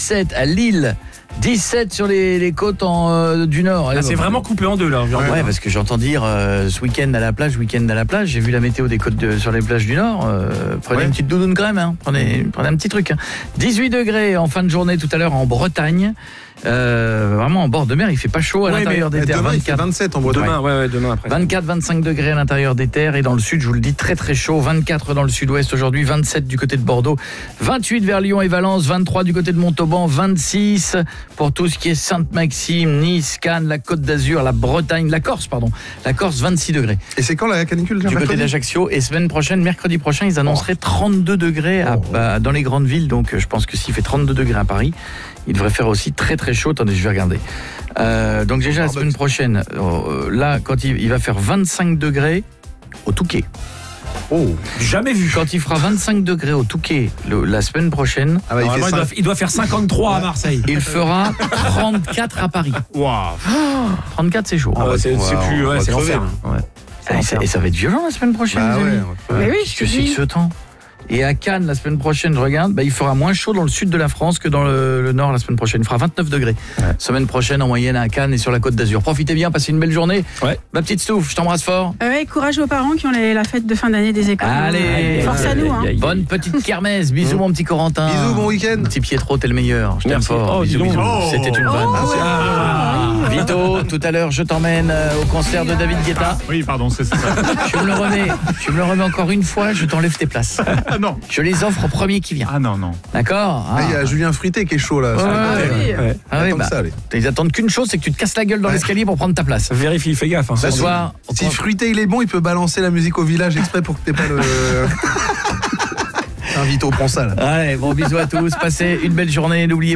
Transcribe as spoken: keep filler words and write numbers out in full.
dix-sept à Lille, dix-sept sur les, les côtes en, euh, du Nord. Ah, c'est vraiment coupé en deux là. Ouais, ouais, parce que j'entends dire euh, ce week-end à la plage, week-end à la plage. J'ai vu la météo des côtes de, sur les plages du Nord. Euh, prenez Ouais. une petite doudoune quand même. Hein. Prenez, prenez un petit truc. Hein. dix-huit degrés en fin de journée tout à l'heure en Bretagne. Euh, vraiment en bord de mer, il fait pas chaud à Ouais, l'intérieur mais des terres. Demain, il fait vingt-quatre, vingt-sept en Bretagne. Demain, ouais, ouais, demain après. vingt-quatre vingt-cinq degrés à l'intérieur des terres et dans le sud, je vous le dis, très très chaud. vingt-quatre dans le sud-ouest aujourd'hui, vingt-sept du côté de Bordeaux, vingt-huit vers Lyon et Valence, vingt-trois du côté de Montauban, vingt-six pour tout ce qui est Sainte-Maxime, Nice, Cannes, la Côte d'Azur, la Bretagne, la Corse, pardon. La Corse, vingt-six degrés. Et c'est quand la canicule? Du côté mercredi d'Ajaccio et semaine prochaine, mercredi prochain, ils annonceraient trente-deux degrés à, bah, dans les grandes villes. Donc je pense que s'il fait trente-deux degrés à Paris, il devrait faire aussi très très chaud. Attendez, je vais regarder. Euh, donc déjà la semaine prochaine, euh, là, quand il, il va faire vingt-cinq degrés au Touquet. Oh. Jamais vu. Quand il fera vingt-cinq degrés au Touquet le- la semaine prochaine, Ah bah, il fait Normalement, il, ça. doit, il doit faire cinquante-trois à Marseille. il fera trente-quatre à Paris. Waouh. trente-quatre, c'est chaud. Ah ouais, c'est on c'est va- plus, on ouais, va c'est crever, l'enfer. là. Ouais. Et ça, et ça va être violent la semaine prochaine, Bah les ouais, amis. ouais. Mais oui, Qu'est-ce je que te c'est que dis. ce temps? Et à Cannes, la semaine prochaine, je regarde, bah, il fera moins chaud dans le sud de la France que dans le, le nord la semaine prochaine. Il fera vingt-neuf degrés. Ouais. Semaine prochaine, en moyenne, à Cannes et sur la Côte d'Azur. Profitez bien, passez une belle journée. Ouais. Ma petite Stouff, je t'embrasse fort. Euh, ouais, courage aux parents qui ont les- la fête de fin d'année des écoles. Allez, Force à nous. Hein. bonne petite kermesse. Bisous, mon petit Corentin. Bisous, bon week-end. Petit Pietro, t'es le meilleur. Je t'aime Merci. fort. Oh, bisous, dis donc. bisous. Oh. C'était une vanne. Oh, Ah, Vito, tout à l'heure, je t'emmène euh, au concert de David Guetta. Oui, pardon, c'est ça. Tu me le remets, tu me le remets encore une fois, je t'enlève tes places. Ah non. Je les offre au premier qui vient. Ah non, non. D'accord? Ah, il y a Julien Fruité qui est chaud là. Ouais, Ça va ouais, être- oui. Ouais. Ah oui, Attends bah, que ça, allez. ils attendent qu'une chose, c'est que tu te casses la gueule dans Ouais. l'escalier pour prendre ta place. Vérifie, fais gaffe. Hein. Ce Bah, si- soir, Si Fruité il est bon, il peut balancer la musique au village exprès pour que t'aies pas le. Un Vito, prends ça là. Allez, bon bisous à tous, passez une belle journée, n'oubliez pas.